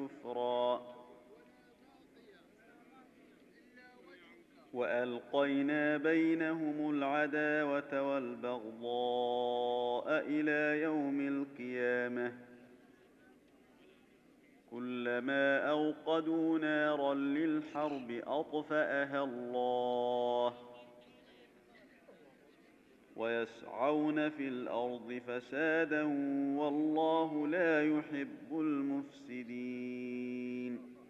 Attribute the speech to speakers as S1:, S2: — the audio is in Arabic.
S1: كفرا. وألقينا بينهم العداوة والبغضاء إلى يوم القيامة كلما أوقدوا نارا للحرب أطفأها الله ويسعون في الأرض فسادا والله لا يحب المفسدين.